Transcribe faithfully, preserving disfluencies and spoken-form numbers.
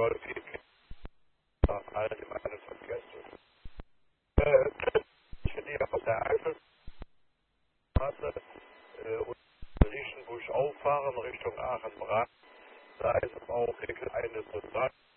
Golf geht allen im einen Verkehrsmittel. Äh, ich bin hier auf der Eifelstraße äh, und Liechenbusch auffahren Richtung Aachen-Brand. Da ist im Augenblick eine Total